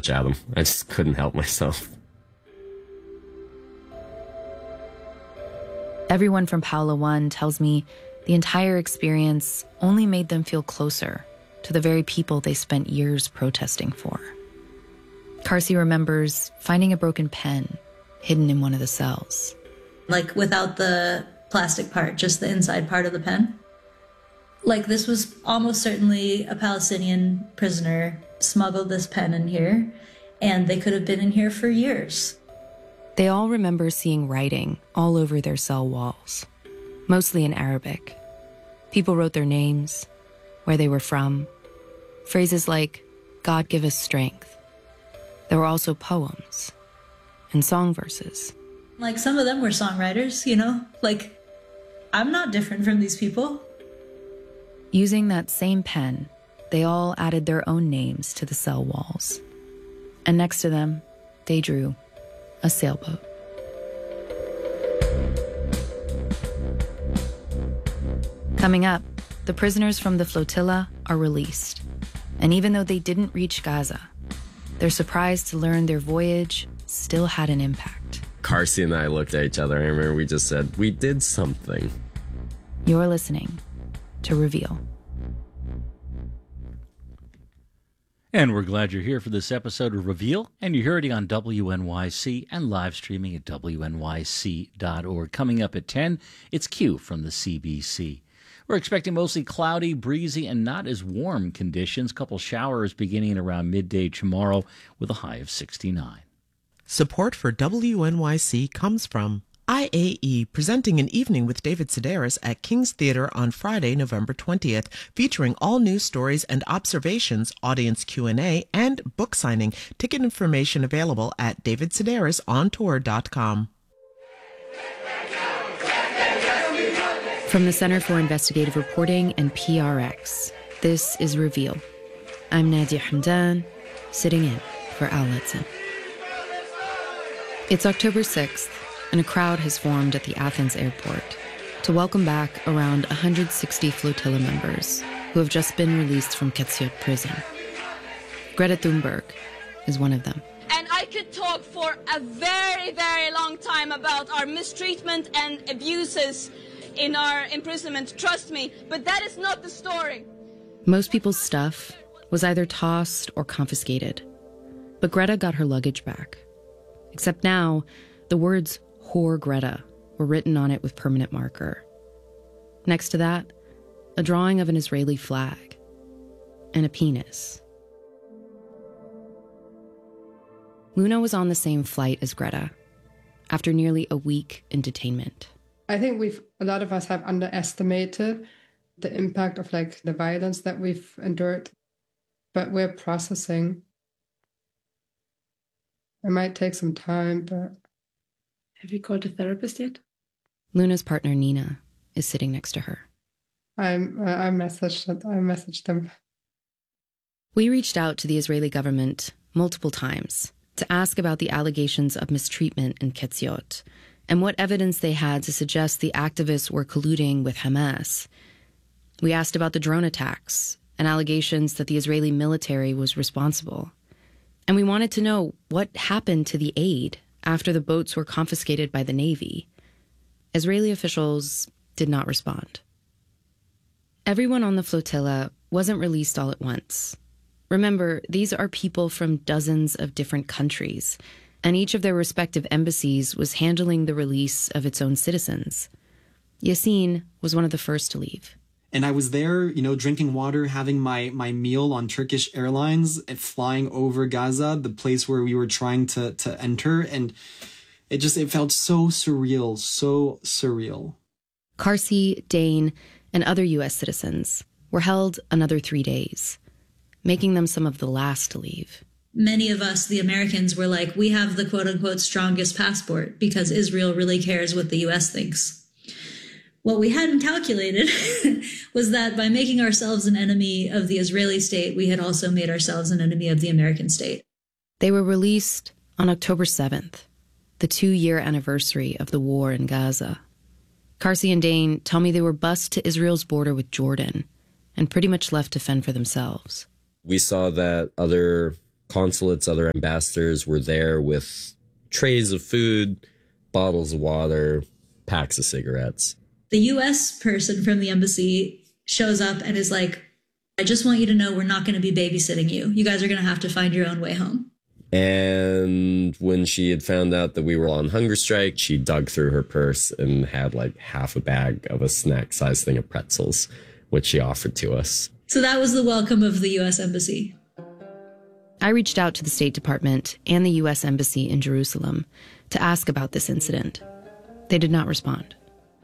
much at him. I just couldn't help myself. Everyone from Paola 1 tells me the entire experience only made them feel closer to the very people they spent years protesting for. Karsi remembers finding a broken pen hidden in one of the cells. Like without the plastic part, just the inside part of the pen. Like this was almost certainly a Palestinian prisoner smuggled this pen in here, and they could have been in here for years. They all remember seeing writing all over their cell walls, mostly in Arabic. People wrote their names, where they were from, phrases like, "God give us strength." There were also poems and song verses. Like some of them were songwriters, you know? Like, I'm not different from these people. Using that same pen, they all added their own names to the cell walls. And next to them, they drew a sailboat. Coming up, the prisoners from the flotilla are released. And even though they didn't reach Gaza, they're surprised to learn their voyage still had an impact. Karsi and I looked at each other. I remember we just said, we did something. You're listening to Reveal. And we're glad you're here for this episode of Reveal, and you're hearing it on WNYC and live streaming at WNYC.org. Coming up at 10, it's Q from the CBC. We're expecting mostly cloudy, breezy, and not as warm conditions. Couple showers beginning around midday tomorrow with a high of 69. Support for WNYC comes from IAE, presenting an evening with David Sedaris at King's Theatre on Friday, November 20th, featuring all news stories and observations, audience Q&A, and book signing. Ticket information available at davidsedarisontour.com. From the Center for Investigative Reporting and PRX, this is Reveal. I'm Nadia Hamdan, sitting in for Al Letson. It's October 6th, and a crowd has formed at the Athens airport to welcome back around 160 flotilla members who have just been released from Ketziot prison. Greta Thunberg is one of them. And I could talk for a very, very long time about our mistreatment and abuses in our imprisonment, trust me, but that is not the story. Most people's stuff was either tossed or confiscated, but Greta got her luggage back. Except now, the words "Whore Greta" were written on it with permanent marker. Next to that, a drawing of an Israeli flag and a penis. Luna was on the same flight as Greta after nearly a week in detainment. I think a lot of us have underestimated the impact of the violence that we've endured, but we're processing. It might take some time, but... Have you called a therapist yet? Luna's partner, Nina, is sitting next to her. I messaged them. We reached out to the Israeli government multiple times to ask about the allegations of mistreatment in Ketziot and what evidence they had to suggest the activists were colluding with Hamas. We asked about the drone attacks and allegations that the Israeli military was responsible. And we wanted to know what happened to the aid after the boats were confiscated by the Navy. Israeli officials did not respond. Everyone on the flotilla wasn't released all at once. Remember, these are people from dozens of different countries, and each of their respective embassies was handling the release of its own citizens. Yassine was one of the first to leave. And I was there, drinking water, having my meal on Turkish Airlines, and flying over Gaza, the place where we were trying to enter. And it felt so surreal, so surreal. Karsi, Dane, and other U.S. citizens were held another 3 days, making them some of the last to leave. Many of us, the Americans, were like, we have the quote-unquote strongest passport because Israel really cares what the U.S. thinks. What we hadn't calculated was that by making ourselves an enemy of the Israeli state, we had also made ourselves an enemy of the American state. They were released on October 7th, the 2-year anniversary of the war in Gaza. Karsi and Dane tell me they were bused to Israel's border with Jordan and pretty much left to fend for themselves. We saw that other consulates, other ambassadors were there with trays of food, bottles of water, packs of cigarettes. The US person from the embassy shows up and is like, I just want you to know we're not going to be babysitting you. You guys are going to have to find your own way home. And when she had found out that we were on hunger strike, she dug through her purse and had like half a bag of a snack-sized thing of pretzels, which she offered to us. So that was the welcome of the US Embassy. I reached out to the State Department and the U.S. Embassy in Jerusalem to ask about this incident. They did not respond.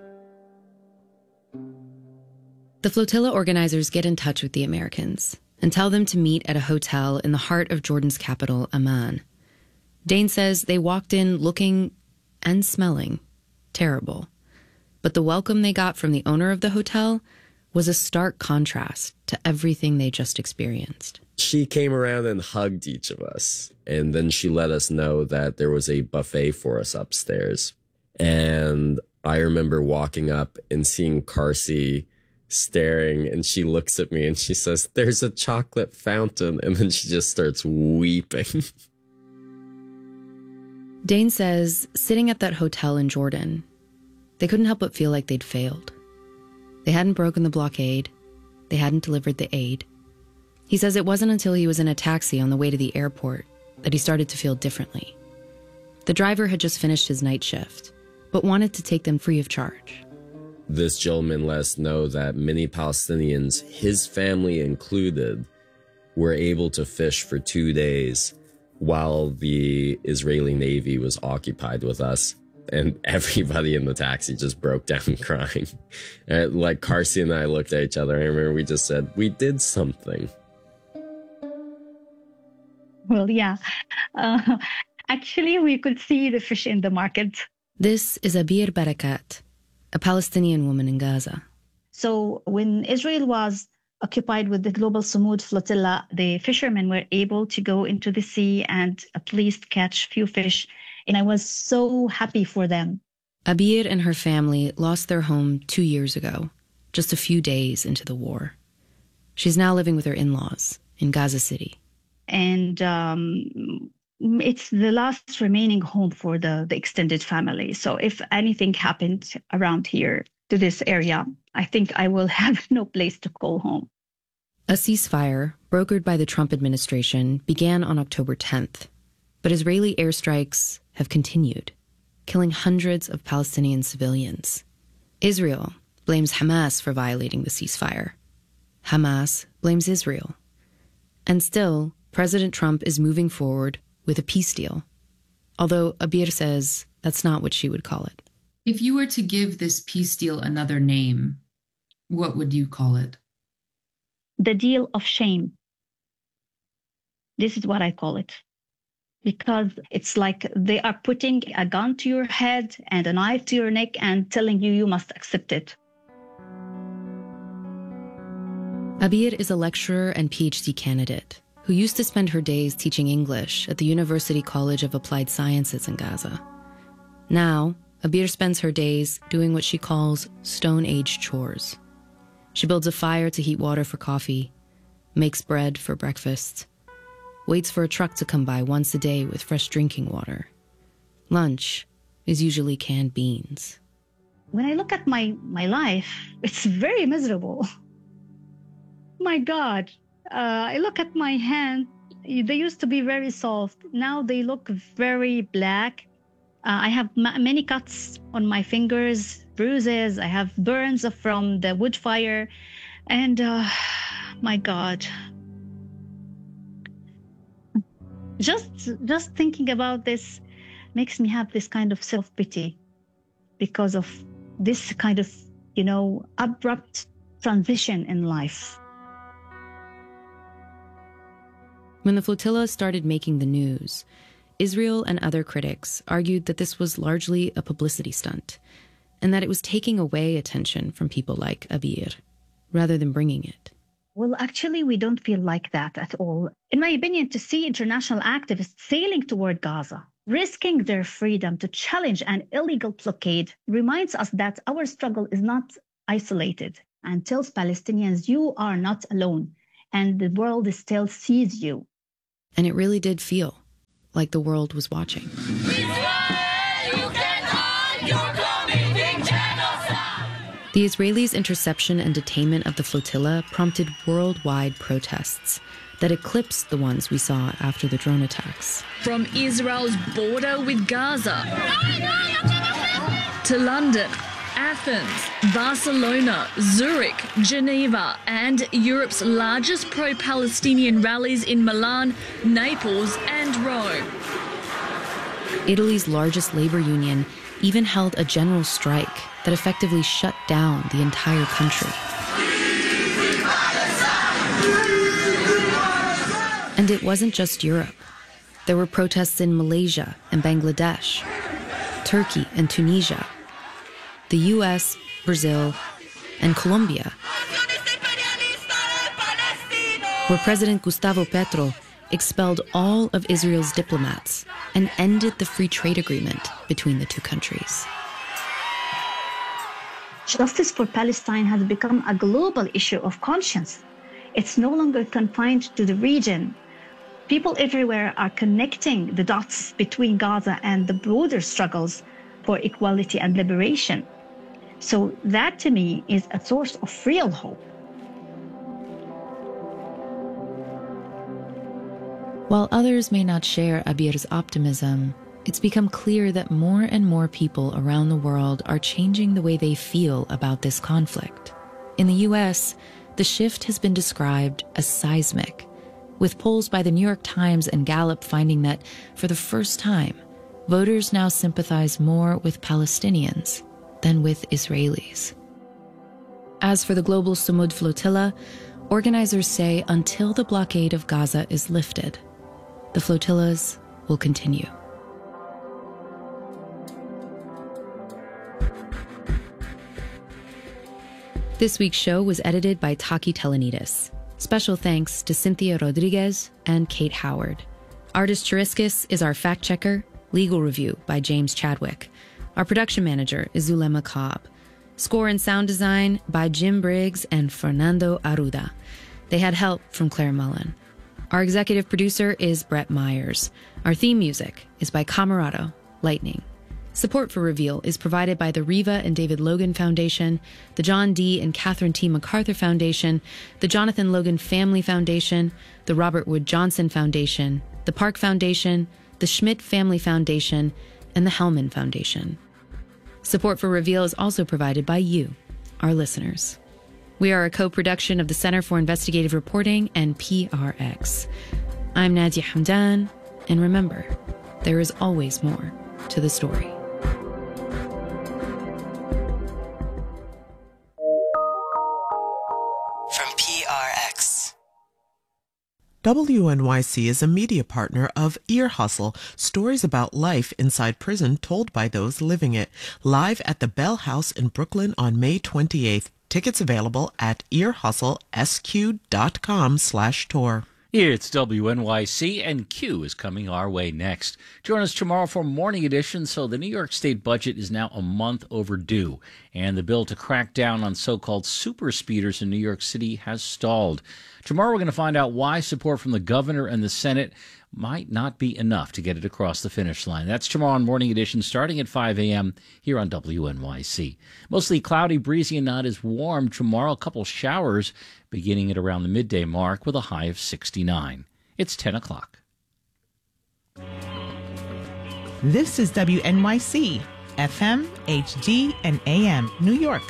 The flotilla organizers get in touch with the Americans and tell them to meet at a hotel in the heart of Jordan's capital, Amman. Dane says they walked in looking and smelling terrible. But the welcome they got from the owner of the hotel was a stark contrast to everything they just experienced. She came around and hugged each of us, and then she let us know that there was a buffet for us upstairs. And I remember walking up and seeing Karsi staring, and she looks at me and she says, "There's a chocolate fountain," and then she just starts weeping. Dane says, sitting at that hotel in Jordan, they couldn't help but feel like they'd failed. They hadn't broken the blockade. They hadn't delivered the aid. He says it wasn't until he was in a taxi on the way to the airport that he started to feel differently. The driver had just finished his night shift, but wanted to take them free of charge. This gentleman let us know that many Palestinians, his family included, were able to fish for 2 days while the Israeli Navy was occupied with us. And everybody in the taxi just broke down crying. Like Karsi and I looked at each other. I remember we just said, we did something. Well, yeah. Actually, we could see the fish in the market. This is Abir Barakat, a Palestinian woman in Gaza. So when Israel was occupied with the Global Sumud flotilla, the fishermen were able to go into the sea and at least catch few fish. And I was so happy for them. Abir and her family lost their home 2 years ago, just a few days into the war. She's now living with her in-laws in Gaza City. And it's the last remaining home for the extended family. So if anything happened around here to this area, I think I will have no place to call home. A ceasefire, brokered by the Trump administration, began on October 10th. But Israeli airstrikes have continued, killing hundreds of Palestinian civilians. Israel blames Hamas for violating the ceasefire. Hamas blames Israel. And still, President Trump is moving forward with a peace deal, although Abir says that's not what she would call it. If you were to give this peace deal another name, what would you call it? The deal of shame. This is what I call it. Because it's like they are putting a gun to your head and a knife to your neck and telling you must accept it. Abir is a lecturer and PhD candidate who used to spend her days teaching English at the University College of Applied Sciences in Gaza. Now, Abir spends her days doing what she calls Stone Age chores. She builds a fire to heat water for coffee, makes bread for breakfast, waits for a truck to come by once a day with fresh drinking water. Lunch is usually canned beans. When I look at my life, it's very miserable. My God, I look at my hand. They used to be very soft. Now they look very black. I have many cuts on my fingers, bruises. I have burns from the wood fire. And my God. Just thinking about this makes me have this kind of self-pity because of this kind of, abrupt transition in life. When the flotilla started making the news, Israel and other critics argued that this was largely a publicity stunt and that it was taking away attention from people like Abir rather than bringing it. Well, actually, we don't feel like that at all. In my opinion, to see international activists sailing toward Gaza, risking their freedom to challenge an illegal blockade, reminds us that our struggle is not isolated and tells Palestinians you are not alone and the world still sees you. And it really did feel like the world was watching. The Israelis' interception and detainment of the flotilla prompted worldwide protests that eclipsed the ones we saw after the drone attacks. From Israel's border with Gaza to London, Athens, Barcelona, Zurich, Geneva, and Europe's largest pro-Palestinian rallies in Milan, Naples, and Rome. Italy's largest labor union even held a general strike that effectively shut down the entire country. And it wasn't just Europe. There were protests in Malaysia and Bangladesh, Turkey and Tunisia, the US, Brazil, and Colombia, where President Gustavo Petro expelled all of Israel's diplomats and ended the free trade agreement between the two countries. Justice for Palestine has become a global issue of conscience. It's no longer confined to the region. People everywhere are connecting the dots between Gaza and the broader struggles for equality and liberation. So that, to me, is a source of real hope. While others may not share Abir's optimism, it's become clear that more and more people around the world are changing the way they feel about this conflict. In the US, the shift has been described as seismic, with polls by the New York Times and Gallup finding that, for the first time, voters now sympathize more with Palestinians than with Israelis. As for the global Sumud flotilla, organizers say until the blockade of Gaza is lifted, the flotillas will continue. This week's show was edited by Taki Telenidis. Special thanks to Cynthia Rodriguez and Kate Howard. Artist Chiriskis is our fact checker. Legal review by James Chadwick. Our production manager is Zulema Cobb. Score and sound design by Jim Briggs and Fernando Arruda. They had help from Claire Mullen. Our executive producer is Brett Myers. Our theme music is by Camerado, Lightning. Support for Reveal is provided by the Riva and David Logan Foundation, the John D. and Catherine T. MacArthur Foundation, the Jonathan Logan Family Foundation, the Robert Wood Johnson Foundation, the Park Foundation, the Schmidt Family Foundation, and the Hellman Foundation. Support for Reveal is also provided by you, our listeners. We are a co-production of the Center for Investigative Reporting and PRX. I'm Nadia Hamdan, and remember, there is always more to the story. From PRX. WNYC is a media partner of Ear Hustle, stories about life inside prison told by those living it. Live at the Bell House in Brooklyn on May 28th. Tickets available at earhustlesq.com/tour. It's WNYC, and Q is coming our way next. Join us tomorrow for Morning Edition. So the New York State budget is now a month overdue, and the bill to crack down on so-called super speeders in New York City has stalled. Tomorrow we're going to find out why support from the governor and the Senate might not be enough to get it across the finish line. That's tomorrow on Morning Edition, starting at 5 a.m. here on WNYC. Mostly cloudy, breezy, and not as warm. Tomorrow, a couple showers beginning at around the midday mark with a high of 69. It's 10 o'clock. This is WNYC, FM, HD, and AM, New York.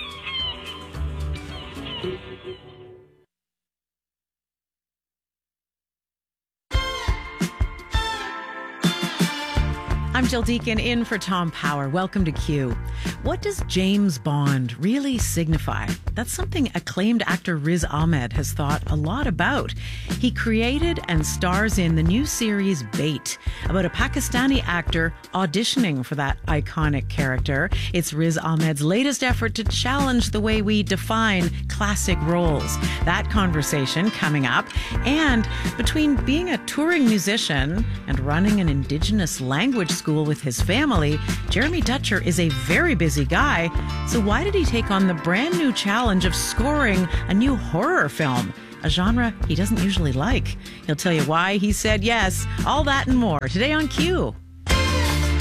I'm Jill Deacon in for Tom Power. Welcome to Q. What does James Bond really signify? That's something acclaimed actor Riz Ahmed has thought a lot about. He created and stars in the new series Bait, about a Pakistani actor auditioning for that iconic character. It's Riz Ahmed's latest effort to challenge the way we define classic roles. That conversation coming up. And between being a touring musician and running an indigenous language school with his family, Jeremy Dutcher is a very busy guy. So why did he take on the brand new challenge of scoring a new horror film? a genre he doesn't usually like. He'll tell you why he said yes. All that and more today on Q.